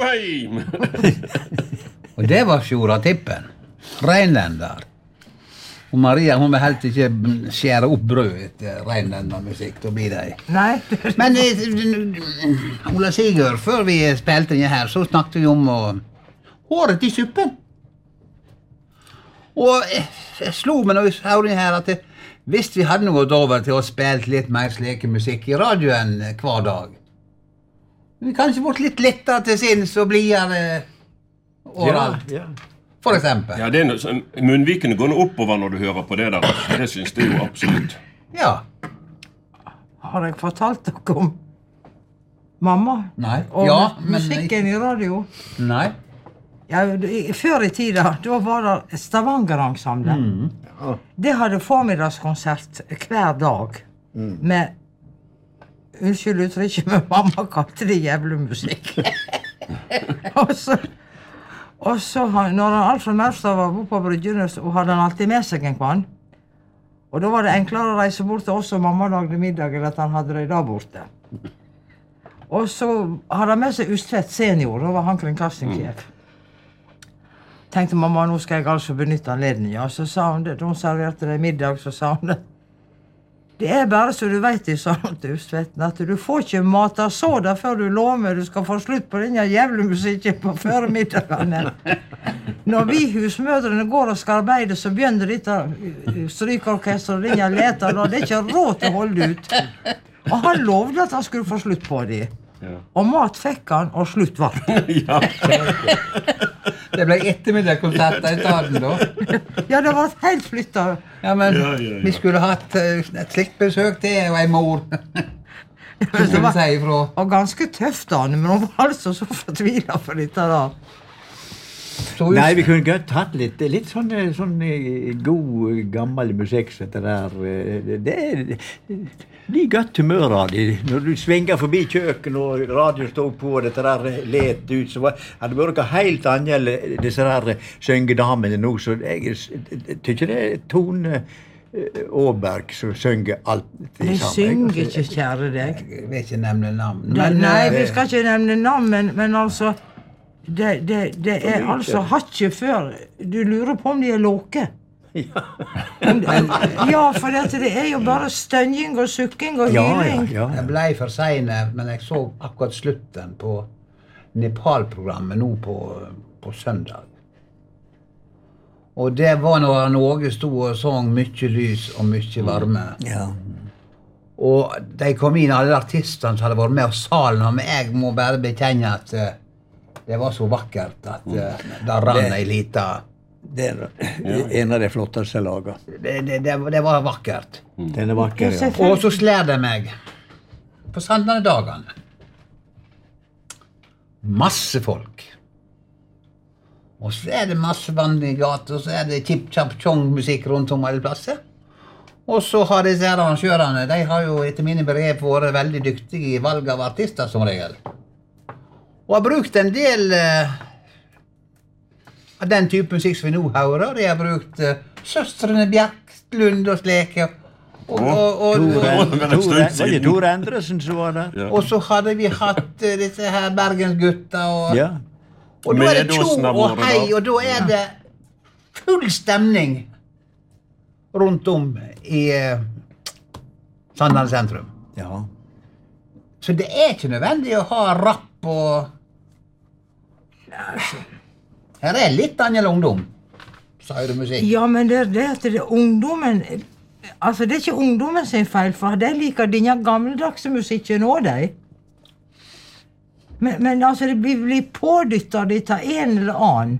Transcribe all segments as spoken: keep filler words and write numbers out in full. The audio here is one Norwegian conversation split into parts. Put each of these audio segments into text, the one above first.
Trondheim! Og det var Fjorda-tippen. Reinlender. Og Maria, hun vil helt ikke skjære opp brød etter reinlendermusikk, da blir det. Nei. Men eh, Ola Sigurd, før vi spilte den her, så snakket vi om uh, håret i suppen. Og jeg, jeg slo meg når vi hørte den her, at det, hvis vi hadde noe over til å spille litt mer slike musikk i radioen hver dag, vi kanskje bort litt lettere til sinns og blidere overalt. Ja, ja. For eksempel. Ja, det er noe, munnvikene går nå oppover når du hører på det der. Det synes jeg jo absolutt. Ja. Har jeg fortalt dere om mamma? Nei. Og Ja, mu- men- musikken i radio? Nei. Ja, det- før i tida, da var det Stavanger-ensemble. Det hadde formiddagskonsert hver dag. Med, unnskyld uttrykket, men mamma kalte det jævlemusikk. og så, og så, han- når han Alfred Maurstad var oppe på bryggen, så hadde han alltid med seg en kvann. Og da var det enklere å reise bort til oss og mamma lagde middag, eller at han hadde det da borte. Og så hadde han med seg Ustvedt senior, da var han kringkastingssjef. Tenkte mamma, nå skal jeg altså benytte anledningen. Og så sa hun det, da hun serverte deg middag, så sa hun det. Det er bare så du vet det, sa hun til Ustvedten, at du får ikke mata såda før du lover du skal få slutt på denne jævla musikken på føremiddagene. Når vi husmødrene går og skal arbeide, så begynner dette strykorkester og denne leter, og det er ikke råd til å holde ut. Og han lovde at han skulle få slutt på det. Ja. Og mat fikk han, og slutt var det. Ja. Det ble ettermiddagkonserter i staden da. Ja, det var helt flyttet. Ja, men Ja, ja, ja. vi skulle hatt eh, et slikt besøk til og en mor. Det Skulle var, si ifra. og ganske tøft, Anne, men hun var altså så fortvilet for dette da. Så Nei, vi kunne godt hatt litt, litt sånn, sånn eh, god, gammel musikk, så det der. eh, Det er de godt humør av de. Når du svinger forbi kjøkken og radioen står på, og dette der let ut, så var, hadde det vært noe helt annet, disse der syngedamene nå, så jeg, jeg tykker det er Tone eh, Åberg som synger alt det Jeg synger ikke, kjære deg. Jeg vil ikke nevne navn. Nei, Men, nei, eh, vi skal ikke nevne navn, men, men altså, det, det, det er altså hakket før. Du lurer på om de er låke. Om det- Ja, for det, det er jo bare stønning og sukking og Ja, ja, hyling. ja. Jeg ble for sene, men jeg så akkurat slutten på Nepal-programmet nå på, på søndag. Og det var når Norge stod og sang mye lys og mye varme. Ja. Og de kom inn, alle artistene som hadde vært med, og salen, men jeg må bare bekjenne at eh, det var så vakkert at uh, da rann ei lita. Det er en av de flotteste laga. Det, det, det, det var vakkert. Den er vakker, ja. Og så slår det meg på Sandane-dagene. Masse folk. Og så er det masse vann i gata, og så er det kip-chap-chong-musikk rundt om alle plasser. Og så har disse her arrangørene, de har jo etter mine brev vært veldig dyktige i valg av artister som regel. Og har brukt en del uh, av den type musikk som vi nå hører. De har brukt uh, Søstrene Bjerklund og sleke. Og, og, og, og, Tor, det var en Tor, stund var det siden. Tor Endresen som var der? Ja. og så hadde vi hatt uh, disse her Bergensgutta. Og, Ja. og da er det Medåsen tjo har og vært hei, der. og da er det full stemning rundt om i uh, Sandane sentrum. Ja. Så det er ikke nødvendig å ha rapp og her er litt annen ungdom, sa jo det musikk. Ja, men det er det at det er ungdommen. Altså, det er ikke ungdommen sin feil, for de liker denne gammeldagse musikken også, de. Men, men altså, det blir, blir pådyttet ditt av en eller annen.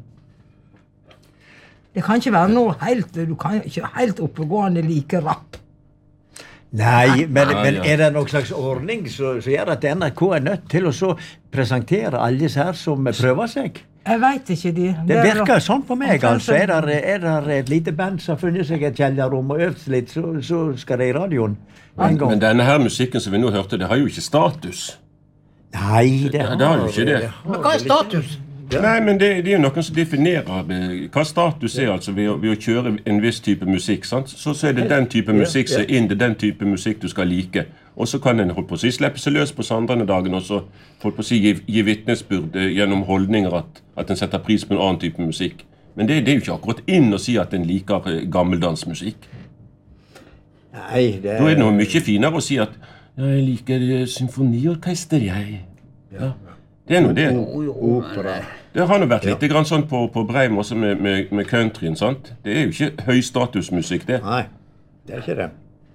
Det kan ikke være noe helt, du kan ikke helt oppegående like rapp. Nei, men, Nei, men ja. er det noen slags ordning som gjør at N R K er nødt til å så presentere alle disse her som prøver seg? Jeg vet ikke de. Det er- virker sånn på meg, omtrent altså. som- Er det, er det et lite band som har funnet seg et kjellerrom og øvd litt, så, så skal det i radioen en gang. Men denne her musikken som vi nå hørte, det har jo ikke status. Nei, det Ja, det har jo ikke det. Men hva er status? Nei, men det, det er jo noen som definerer det. Hva status er altså ved å, ved å kjøre en viss type musikk, sant? Så, så er det den type musikk som er inn, det er den type musikk du skal like. og så kan en holdt på å si slippe seg løs på sandrene dagen, og så holdt på å si gi, gi vittnesbyrd eh, gjennom holdninger at, at en setter pris på en annen type musikk. Men det, det er jo ikke akkurat inn å si at en liker eh, gammeldansmusikk. Nei, det Da er det noe mye finere å si at ja, jeg liker eh, symfoniorkester, jeg. Ja. Det er noe det. opera. Det har nå vært litt grann sånn på, på Breim også med, med, med countryen, sant? Det er jo ikke høystatusmusikk, det. Nei, det er ikke det.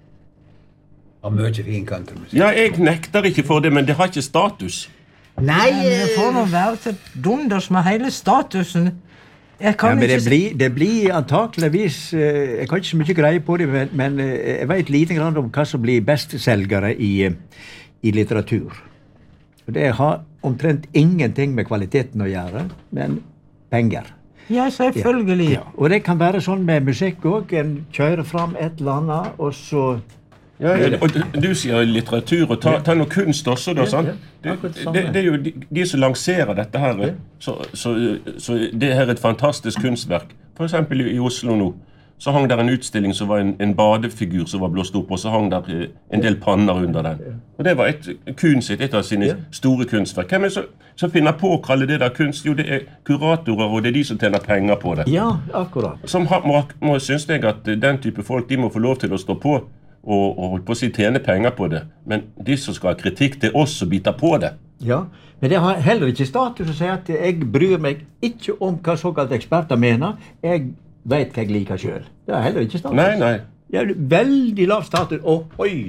Og mye fin countrymusikk. Ja, jeg nekter ikke for det, men det har ikke status. Nei, Men det får nå være til dunders med hele statusen. Jeg Ja, kan men det ikke... blir, det blir antakeligvis, eh, jeg kan ikke så mye greie på det, men, men eh, jeg vet lite grann om hva som blir bestselgere i, eh, i litteratur. Og det har omtrent ingenting med kvaliteten å gjøre, men penger. Ja, selvfølgelig. Ja. Og det kan være sånn med musikk også, en kjører fram et eller annet, og så... Ja, ja, og du, du sier litteratur, og ta, ta noe kunst også, da, sant? Det, akkurat det det, samme. det er jo de, de som lanserer dette her, så, så, så det her er et fantastisk kunstverk. For eksempel i, i Oslo nå, så hang der en utstilling som var en, en badefigur som var blåst opp, og så hang der eh, en del panner under den. Og det var et kunst, et av sine store kunstverk. Hvem er det som, som finner på å kalle det der kunst? Jo, det er kuratorer, og det er de som tjener penger på det. Ja, akkurat. Som har, må, må synes jeg at den type folk, de må få lov til å stå på, og, og holdt på å si tjene penger på det. Men de som skal ha kritikk, det er oss som biter på det. Ja, men det har heller ikke status å si at jeg bryr meg ikke om hva såkalt eksperter mener. Jeg vet hva jeg liker selv. Det har heller ikke status. Nei, nei. Det er veldig lav status. Å, oi!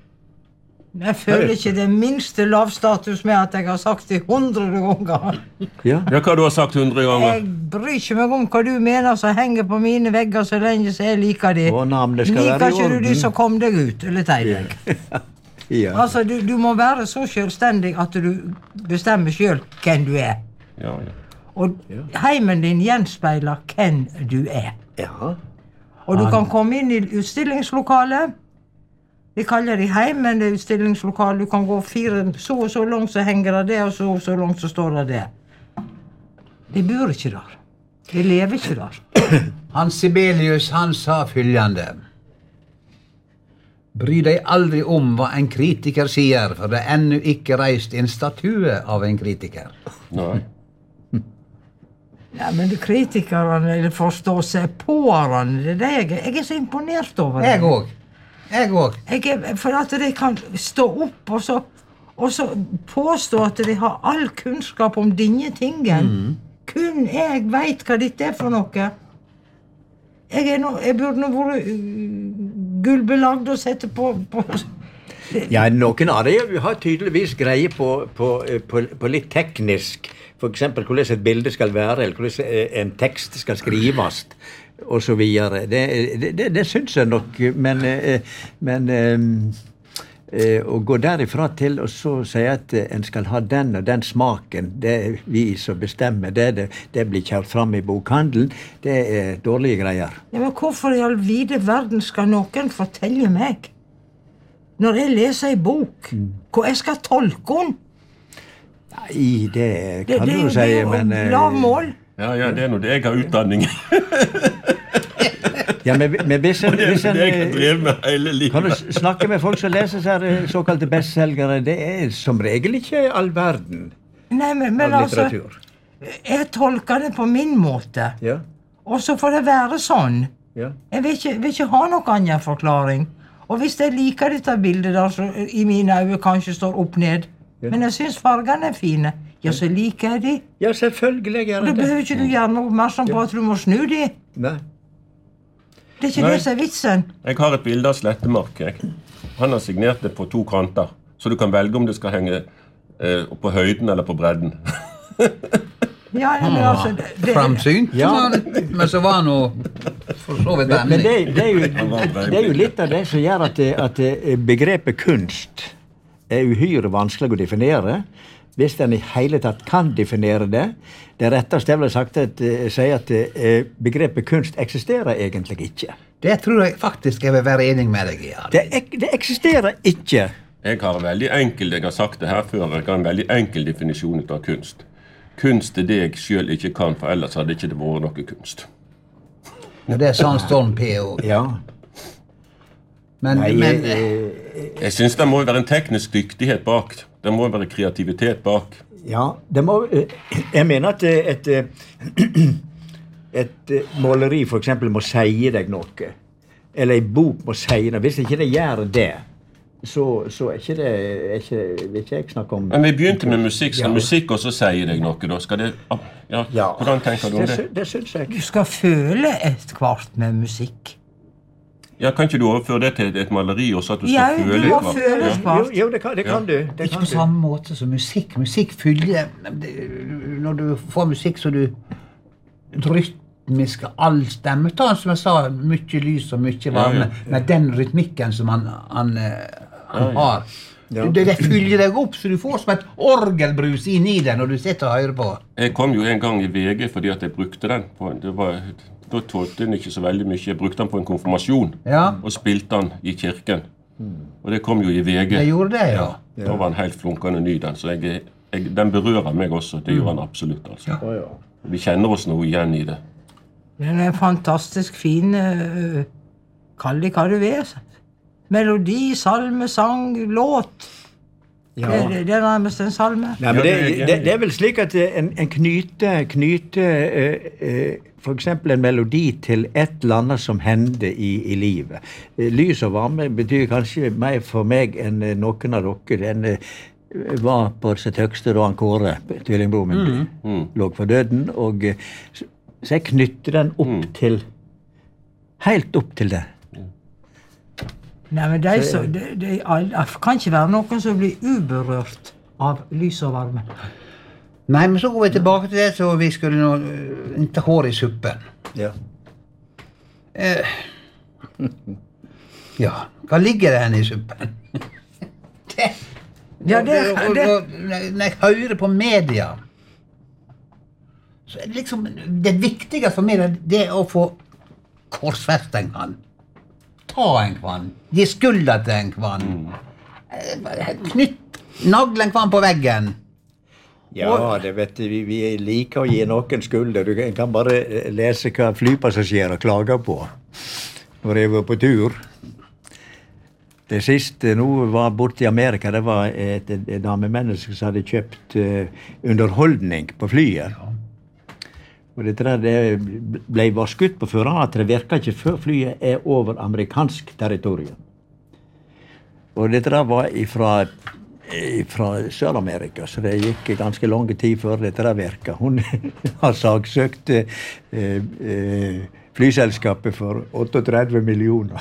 Jeg føler ikke det minste lavstatus med at jeg har sagt det hundre ganger. Ja. Ja, hva du har sagt hundre ganger? Jeg bryr ikke meg om hva du mener som henger på mine vegger så lenge så jeg liker de. Og navnet skal Liker være i ikke du orden. de som kom deg ut, eller teg deg? Ja. Altså, du, du må være så selvstendig at du bestemmer selv hvem du er. Ja, ja. Og heimen din gjenspeiler hvem du er. Ja. Og du kan komme inn i utstillingslokalet. Vi kaller det heim, men det er utstillingslokale. Du kan gå fire så og så langt, så henger det det, og så og så langt, så står det det. De bor ikke der. De lever ikke der. Hans Sibelius, han sa følgende. Bry deg aldri om hva en kritiker sier, for det er ennå ikke reist en statue av en kritiker. Nei. Ja, men kritikerne, eller forstå seg påerne, det er det jeg, jeg er så imponert over. Jeg òg. Jeg òg. Jeg er, for at de kan stå opp og så, og så påstå at de har all kunnskap om dine tingen. Mm. Kun jeg vet hva dette er for noe. Jeg, er no, jeg burde nå vært uh, gullbelagd og sette på, på Ja, noen av dem har tydeligvis greie på, på, på, på litt teknisk. For eksempel hvordan et bilde skal være, eller hvordan en tekst skal skrives, og så videre. Det, det, det, det synes jeg nok, men, men eh, å gå derifra til og så si at en skal ha den og den smaken, det er vi som bestemmer, det, det, det blir kjørt fram i bokhandelen, det er dårlige greier. Ja, men hvorfor i all vide verden skal noen fortelle meg, når jeg leser en bok, hvor jeg skal tolke den? Nei, det Det, kan det, du det si, er jo men... eh, lavmål. Ja, ja, det er noe det jeg har utdanning. Ja, men, men hvis en, Og det er hvis en, det jeg har eh, drevet med hele kan du livet. s- snakke med folk som leser så her, eh, såkalte bestselgere, det er som regel ikke all verden Nei, men, men av altså, litteratur. jeg tolker det på min måte. Ja, Og så får det være sånn. ja. Jeg vil ikke, vil ikke ha noen annen forklaring. Og hvis jeg liker dette bildet der, så i mine øyne kanskje står opp ned, Ja. men jeg synes fargene er fine, ja, så liker jeg de. Ja, selvfølgelig gjør Og da jeg det. behøver ikke du gjøre noe oppmerksom på at du må snu de. Nei. Det er ikke Nei. det som er vitsen. Jeg har et bilde av Slettemark. Jeg. Han har signert det på to kanter, så du kan velge om det skal henge eh, på høyden eller på bredden. Ja, ja, men altså, det, det, Framsynt, Ja. var det, men så var han jo for så vidt Men, men det, vennlig. det, er jo, det er jo litt av det som gjør at, det, at det, begrepet kunst er uhyre vanskelig å definere. Hvis en i hele tatt kan definere det. Det retteste jeg vil ha sagt at, eh, si at eh, begrepet kunst eksisterer egentlig ikke. Det tror jeg faktisk jeg vil være enig med deg i. Arvid. Det, ek, det eksisterer ikke. Jeg har en veldig enkel, jeg har sagt det her før, jeg har en veldig enkel definisjon av kunst. Kunst er det jeg selv ikke kan, for ellers hadde ikke det vært noe kunst. Ja, det er sånn Storm P O. Ja. Men, Nei, men jeg, Jeg synes det må være en teknisk dyktighet bak. Det må være kreativitet bak. Ja, det må, jeg mener at et, et måleri for eksempel må si deg noe. Eller en bok må si det. Hvis ikke det gjør det, så, så er ikke det er ikke, vil ikke jeg snakke om... Men vi begynte med musikk. Skal ja. musikk også si deg noe da? Skal det... Ja, ja. Hvordan tenker du om det? Det, det synes jeg. Du skal føle et kvart med musikk. Ja, kan ikke du overføre det til et maleri også, at du skal ja, føle et kvart? Føle Ja, kvart. Jo, jo, det kan, det kan ja. du. Det ikke kan på du. samme måte som musikk. Musikk fyller... Når du får musikk, så du... rytmisk, all stemme. Ta som jeg sa, mye lys og mye varme. Ja, ja. Med den rytmikken som han, han, han har. Ja. Det, det fyller deg opp, så du får som et orgelbrus inn i det når du sitter og hører på. Jeg kom jo en gang i V G fordi at jeg brukte den. På, det var, da tålte den ikke så veldig mye. Jeg brukte den på en konfirmasjon ja. og spilte den i kirken. Mm. Og det kom jo i V G. Det gjorde det, ja. ja. Da var den helt flunkende ny, den. Så jeg, jeg, den berører meg også. Det mm. gjør den absolutt. Altså. Ja. Oh, ja. Vi kjenner oss noe igjen i det. Den er fantastisk fin, uh, kall det hva du vil. Melodi, salme, sang, låt. Ja. Det, det er nærmest en salme. Nei, men det, det, det er vel slik at en, en knyter, knyter uh, uh, for eksempel en melodi til et eller annet som hender i, i livet. Uh, lys og varme betyr kanskje mer for meg enn uh, noen av dere. Den uh, var på sitt høgste da han Kåre, tvillingbroren min, mm. lå for døden, og uh, så, så jeg knytter den opp mm. til, helt opp til det. Nei, men de, så, de, de, de kan ikke være noen som blir uberørt av lys og varme. Nei, men så går vi tilbake til det, så vi skulle nå ikke hår i suppen. Ja. Eh, ja, hva ligger det henne i suppen? det, ja, det, og, det. og, når jeg hører på media, så er det liksom, det viktigste for meg det er å få korsfeste en kvann. Ta en kvann. Gi skulder til en kvann. Mm. Knytt naglen kvann på veggen. Ja, det vet vi. Vi liker å gi noen skulder. Du kan bare lese hva flypassasjerer klager på når jeg var på tur. Det siste nå var borte i Amerika. Det var et, et, et damemenneske som hadde kjøpt uh, underholdning på flyet. Ja. Og det, det ble bare skutt på fører at det virker ikke før flyet er over amerikansk territorium. Og det var ifra, ifra Sør-Amerika, så det gikk ganske lang tid før dette der virket. Hun har saksøkt eh, eh, flyselskapet for trettioåtte millioner.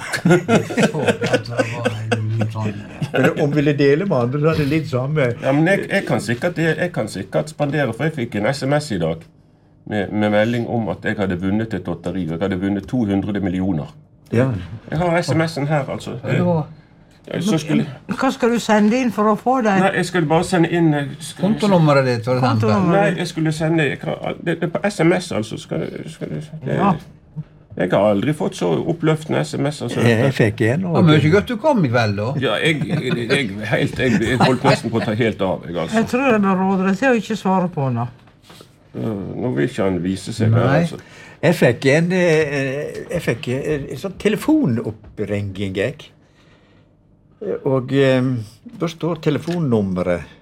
Men om vi ville dele med andre, så er det litt samme. Ja, men jeg, jeg, kan sikkert, jeg kan sikkert spandere, for jeg fikk en sms i dag. Med, med melding om at jeg hadde vunnet et lotteri, og jeg hadde vunnet to hundre millioner. Ja. Jeg har sms'en her, altså. Jeg, jeg, så skulle, Hva skal du sende inn for å få det? Nei, jeg skulle bare sende inn... Kontonummeret ditt, for eksempel. Nei, jeg skulle sende... Det, det er på sms, altså. Skal, skal, det, ja. Jeg har aldri fått så oppløftende sms. Altså. Jeg fikk en. Det var mye godt du kom i kveld, da. Ja, jeg, jeg, jeg, helt, jeg, jeg holdt nesten på å ta helt av. Jeg, altså. jeg tror jeg må råde deg til å ikke svare på nå. Nå vil ikke han vise seg her, altså. Jeg fikk en, jeg fikk en, en sånn telefonoppringing, jeg. Og um, da står telefonnummeret